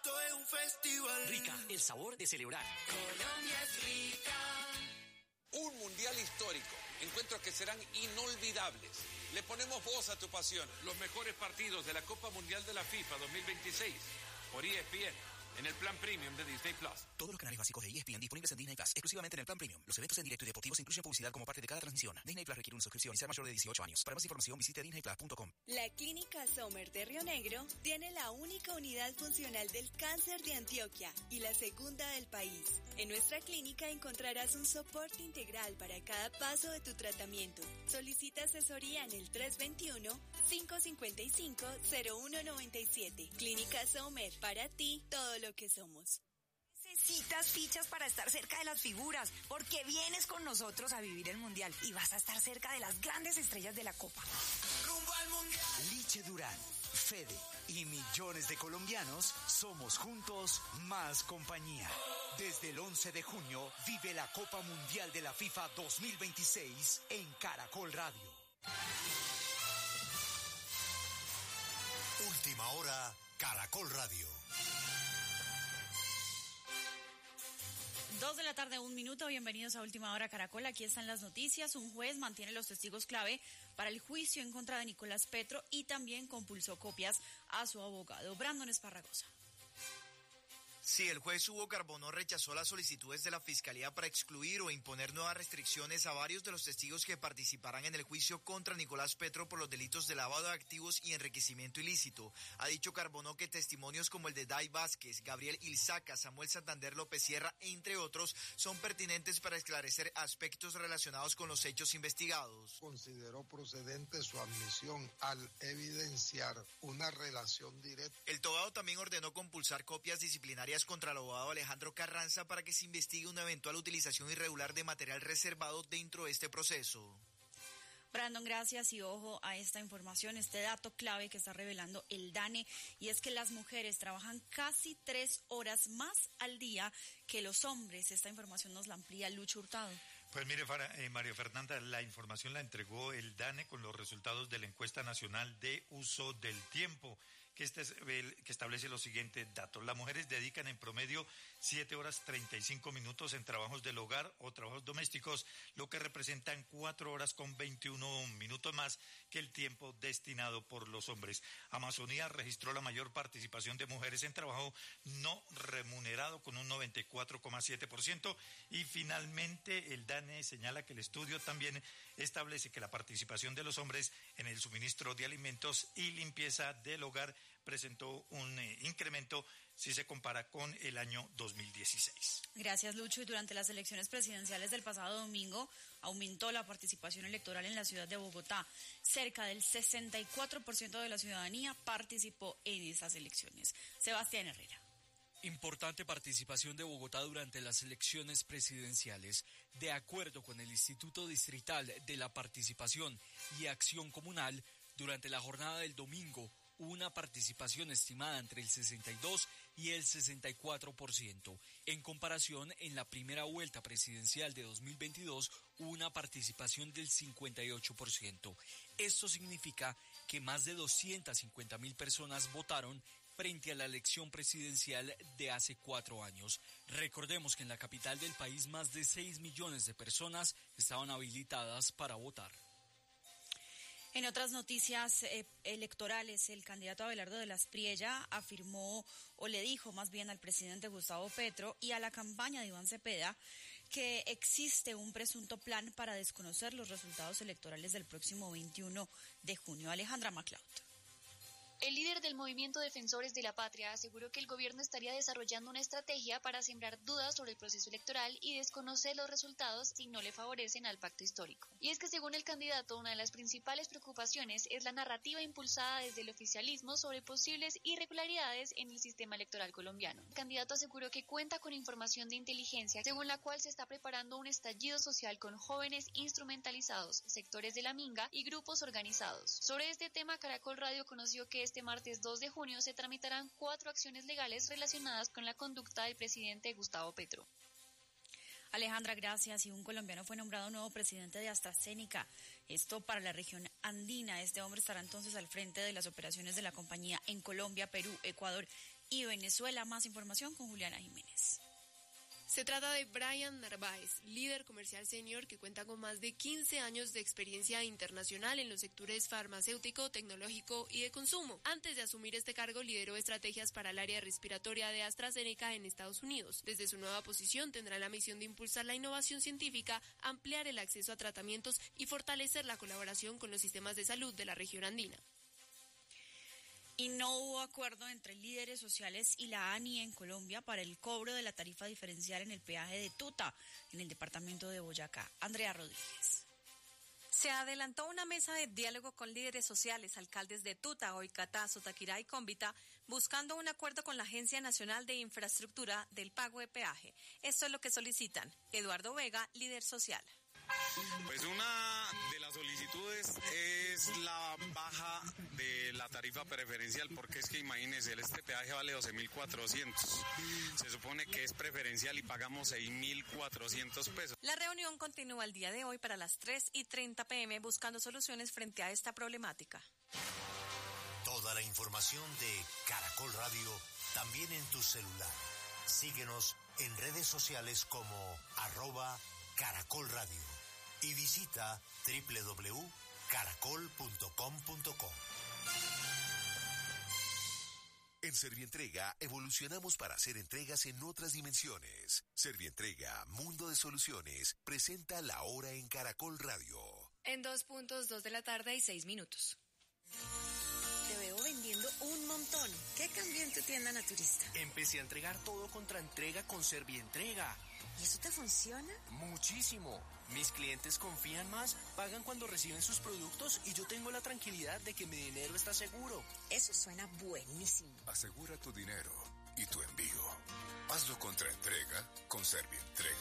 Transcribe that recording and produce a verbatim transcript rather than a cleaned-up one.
Esto es un festival. Rica, el sabor de celebrar. Colombia es rica. Un mundial histórico. Encuentros que serán inolvidables. Le ponemos voz a tu pasión. Los mejores partidos de la Copa Mundial de la FIFA dos mil veintiséis por E S P N. En el plan premium de Disney Plus. Todos los canales básicos de E S P N disponibles en Disney Plus, exclusivamente en el plan premium. Los eventos en directo y deportivos incluyen publicidad como parte de cada transmisión. Disney Plus requiere una suscripción y ser mayor de dieciocho años. Para más información visite disney plus punto com. La Clínica Sommer de Río Negro tiene la única unidad funcional del cáncer de Antioquia y la segunda del país. En nuestra clínica encontrarás un soporte integral para cada paso de tu tratamiento. Solicita asesoría en el tres dos uno, cinco cinco cinco, cero uno nueve siete. Clínica Sommer, para ti todo lo que somos. Necesitas fichas para estar cerca de las figuras, porque vienes con nosotros a vivir el Mundial y vas a estar cerca de las grandes estrellas de la Copa. Rumbo al Mundial. Liche Durán, Fede y millones de colombianos somos juntos más compañía. Desde el once de junio vive la Copa Mundial de la FIFA dos mil veintiséis en Caracol Radio. Última hora, Caracol Radio. Dos de la tarde, un minuto. Bienvenidos a Última Hora Caracol. Aquí están las noticias. Un juez mantiene los testigos clave para el juicio en contra de Nicolás Petro y también compulsó copias a su abogado, Brandon Esparragosa. Sí, el juez Hugo Carbonó rechazó las solicitudes de la Fiscalía para excluir o imponer nuevas restricciones a varios de los testigos que participarán en el juicio contra Nicolás Petro por los delitos de lavado de activos y enriquecimiento ilícito. Ha dicho Carbonó que testimonios como el de Day Vázquez, Gabriel Ilzaca, Samuel Santander López Sierra, entre otros, son pertinentes para esclarecer aspectos relacionados con los hechos investigados. Consideró procedente su admisión al evidenciar una relación directa. El togado también ordenó compulsar copias disciplinarias contra el abogado Alejandro Carranza para que se investigue una eventual utilización irregular de material reservado dentro de este proceso. Brandon, gracias y ojo a esta información, este dato clave que está revelando el DANE, y es que las mujeres trabajan casi tres horas más al día que los hombres. Esta información nos la amplía Lucho Hurtado. Pues mire, eh, María Fernanda, la información la entregó el DANE con los resultados de la encuesta nacional de uso del tiempo, que, este es el, que establece los siguientes datos. Las mujeres dedican en promedio siete horas treinta y cinco minutos en trabajos del hogar o trabajos domésticos, lo que representan cuatro horas con veintiuno minutos más que el tiempo destinado por los hombres. Amazonía registró la mayor participación de mujeres en trabajo no remunerado con un noventa y cuatro coma siete por ciento, y finalmente el DANE señala que el estudio también establece que la participación de los hombres en el suministro de alimentos y limpieza del hogar presentó un eh, incremento si se compara con el año dos mil dieciséis. Gracias, Lucho. Y durante las elecciones presidenciales del pasado domingo aumentó la participación electoral en la ciudad de Bogotá. Cerca del sesenta y cuatro por ciento de la ciudadanía participó en esas elecciones. Sebastián Herrera. Importante participación de Bogotá durante las elecciones presidenciales. De acuerdo con el Instituto Distrital de la Participación y Acción Comunal, durante la jornada del domingo, una participación estimada entre el sesenta y dos y el sesenta y cuatro por ciento. En comparación, en la primera vuelta presidencial de dos mil veintidós, una participación del cincuenta y ocho por ciento. Esto significa que más de doscientas cincuenta mil personas votaron frente a la elección presidencial de hace cuatro años. Recordemos que en la capital del país más de seis millones de personas estaban habilitadas para votar. En otras noticias eh, electorales, el candidato Abelardo de las Priella afirmó, o le dijo más bien al presidente Gustavo Petro y a la campaña de Iván Cepeda, que existe un presunto plan para desconocer los resultados electorales del próximo veintiuno de junio. Alejandra MacLeod. El líder del Movimiento Defensores de la Patria aseguró que el gobierno estaría desarrollando una estrategia para sembrar dudas sobre el proceso electoral y desconocer los resultados si no le favorecen al pacto histórico. Y es que según el candidato, una de las principales preocupaciones es la narrativa impulsada desde el oficialismo sobre posibles irregularidades en el sistema electoral colombiano. El candidato aseguró que cuenta con información de inteligencia, según la cual se está preparando un estallido social con jóvenes instrumentalizados, sectores de la minga y grupos organizados. Sobre este tema, Caracol Radio conoció que este martes dos de junio se tramitarán cuatro acciones legales relacionadas con la conducta del presidente Gustavo Petro. Alejandra, gracias. Y un colombiano fue nombrado nuevo presidente de AstraZeneca. Esto para la región andina. Este hombre estará entonces al frente de las operaciones de la compañía en Colombia, Perú, Ecuador y Venezuela. Más información con Juliana Jiménez. Se trata de Brian Narváez, líder comercial senior que cuenta con más de quince años de experiencia internacional en los sectores farmacéutico, tecnológico y de consumo. Antes de asumir este cargo, lideró estrategias para el área respiratoria de AstraZeneca en Estados Unidos. Desde su nueva posición tendrá la misión de impulsar la innovación científica, ampliar el acceso a tratamientos y fortalecer la colaboración con los sistemas de salud de la región andina. Y no hubo acuerdo entre líderes sociales y la ANI en Colombia para el cobro de la tarifa diferencial en el peaje de Tuta, en el departamento de Boyacá. Andrea Rodríguez. Se adelantó una mesa de diálogo con líderes sociales, alcaldes de Tuta, Oicatá, Sotaquirá y Cómbita, buscando un acuerdo con la Agencia Nacional de Infraestructura del pago de peaje. Esto es lo que solicitan. Eduardo Vega, líder social. Pues una de las solicitudes es la baja de la tarifa preferencial, porque es que imagínense, este peaje vale doce mil cuatrocientos. Se supone que es preferencial y pagamos seis mil cuatrocientos pesos. La reunión continúa el día de hoy para las tres y treinta pm buscando soluciones frente a esta problemática. Toda la información de Caracol Radio también en tu celular. Síguenos en redes sociales como arroba Caracol Radio y visita doble u doble u doble u punto caracol punto com punto co. En Servientrega evolucionamos para hacer entregas en otras dimensiones. Servientrega, Mundo de Soluciones, presenta La Hora en Caracol Radio. En dos puntos, dos de la tarde y seis minutos. Te veo vendiendo un montón. ¿Qué cambió en tu tienda naturista? Empecé a entregar todo contra entrega con Servientrega. ¿Y eso te funciona? Muchísimo. Mis clientes confían más, pagan cuando reciben sus productos y yo tengo la tranquilidad de que mi dinero está seguro. Eso suena buenísimo. Asegura tu dinero y tu envío. Hazlo contra entrega con Servientrega.